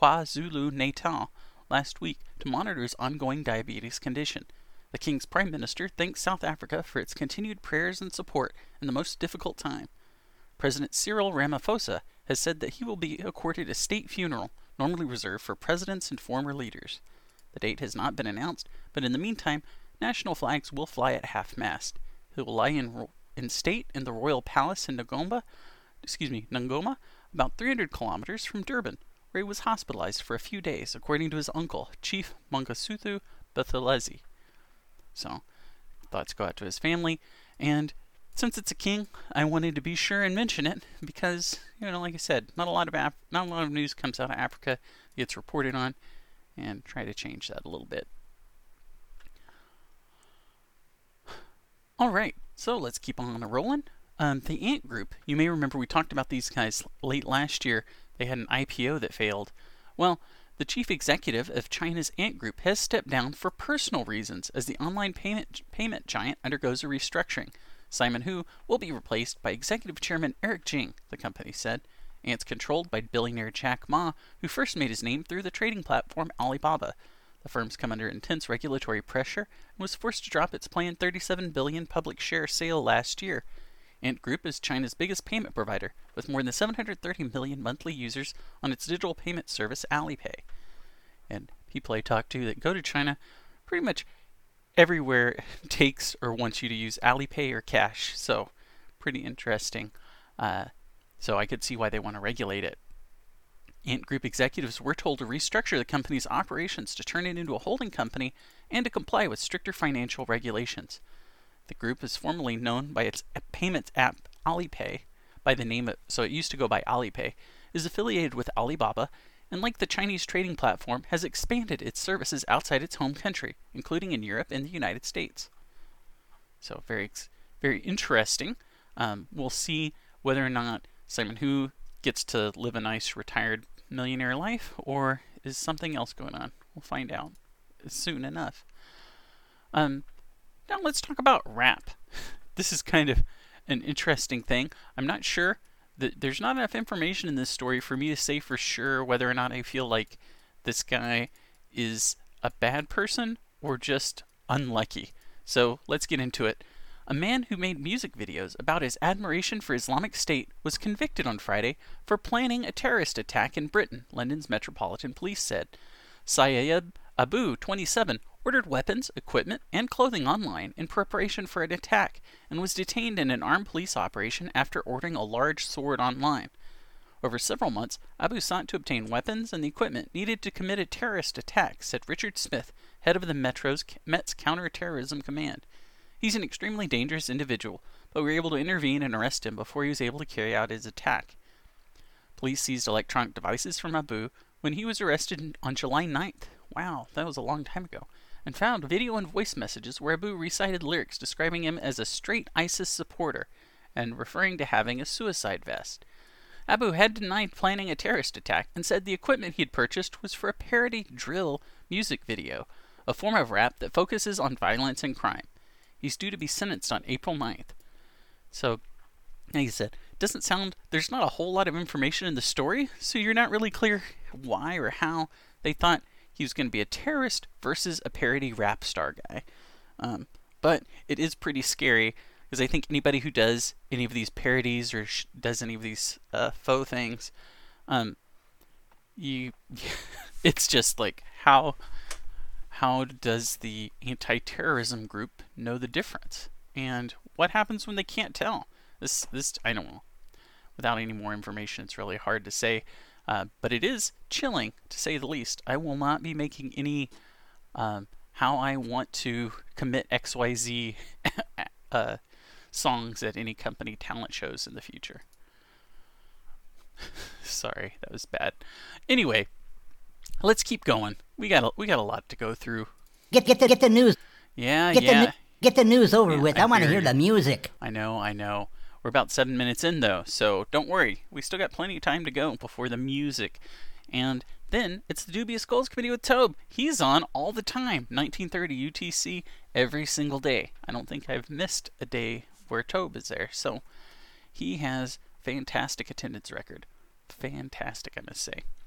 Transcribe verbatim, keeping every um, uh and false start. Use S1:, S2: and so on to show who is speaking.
S1: KwaZulu-Natal last week to monitor his ongoing diabetes condition. The King's Prime Minister thanks South Africa for its continued prayers and support in the most difficult time. President Cyril Ramaphosa has said that he will be accorded a state funeral normally reserved for presidents and former leaders. The date has not been announced, but in the meantime, national flags will fly at half-mast. He will lie in, in state in the Royal Palace in Ngoma, excuse me, Ngoma, about three hundred kilometers from Durban, where he was hospitalized for a few days, according to his uncle, Chief Mangosuthu Buthelezi. So, thoughts go out to his family, and since it's a king, I wanted to be sure and mention it because, you know, like I said, not a lot of Af- not a lot of news comes out of Africa, gets reported on, and try to change that a little bit. All right, so let's keep on rolling. Um, the Ant Group, you may remember we talked about these guys late last year. They had an I P O that failed. Well, the chief executive of China's Ant Group has stepped down for personal reasons as the online payment payment giant undergoes a restructuring. Simon Hu will be replaced by Executive Chairman Eric Jing, the company said. Ant's controlled by billionaire Jack Ma, who first made his name through the trading platform Alibaba. The firm's come under intense regulatory pressure and was forced to drop its planned thirty-seven billion dollars public share sale last year. Ant Group is China's biggest payment provider, with more than seven hundred thirty million monthly users on its digital payment service Alipay. And people I talk to that go to China, pretty much everywhere takes or wants you to use Alipay or cash, so pretty interesting. Uh, so I could see why they want to regulate it. Ant Group executives were told to restructure the company's operations to turn it into a holding company and to comply with stricter financial regulations. The group is formerly known by its payments app Alipay, by the name of, so it used to go by Alipay, is affiliated with Alibaba, and like the Chinese trading platform, has expanded its services outside its home country, including in Europe and the United States. So very, very interesting. Um, we'll see whether or not Simon Hu gets to live a nice retired millionaire life, or is something else going on. We'll find out soon enough. Um, now let's talk about rap. This is kind of an interesting thing. I'm not sure. There's not enough information in this story for me to say for sure whether or not I feel like this guy is a bad person or just unlucky. So let's get into it. A man who made music videos about his admiration for Islamic State was convicted on Friday for planning a terrorist attack in Britain, London's Metropolitan Police said. Syed Abu, twenty-seven, ordered weapons, equipment, and clothing online in preparation for an attack and was detained in an armed police operation after ordering a large sword online. Over several months, Abu sought to obtain weapons and the equipment needed to commit a terrorist attack, said Richard Smith, head of the Metro's Met's Counter-Terrorism Command. He's an extremely dangerous individual, but we were able to intervene and arrest him before he was able to carry out his attack. Police seized electronic devices from Abu when he was arrested on July ninth. Wow, that was a long time ago. And found video and voice messages where Abu recited lyrics describing him as a straight ISIS supporter and referring to having a suicide vest. Abu had denied planning a terrorist attack and said the equipment he had purchased was for a parody drill music video, a form of rap that focuses on violence and crime. He's due to be sentenced on April ninth. So, like I said, it doesn't sound, there's not a whole lot of information in the story, so you're not really clear why or how they thought he was going to be a terrorist versus a parody rap star guy. Um, but it is pretty scary, because I think anybody who does any of these parodies or sh- does any of these uh, faux things, um, you, it's just like, how, how does the anti-terrorism group know the difference? And what happens when they can't tell? This, this, I don't know. Without any more information, it's really hard to say. Uh, but it is chilling, to say the least. I will not be making any um, how I want to commit X Y Z uh, songs at any company talent shows in the future. Sorry, that was bad. Anyway, let's keep going. We got a, we got a lot to go through.
S2: Get get the get the news.
S1: Yeah,
S2: get
S1: yeah.
S2: The, get the news over
S1: yeah,
S2: with.
S1: I,
S2: I want to
S1: hear,
S2: hear the music.
S1: I know, I know. We're about seven minutes in, though, so don't worry. We still got plenty of time to go before the music. And then it's the Dubious Goals Committee with Tobe. He's on all the time, nineteen thirty U T C, every single day. I don't think I've missed a day where Tobe is there. So he has fantastic attendance record. Fantastic, I must say.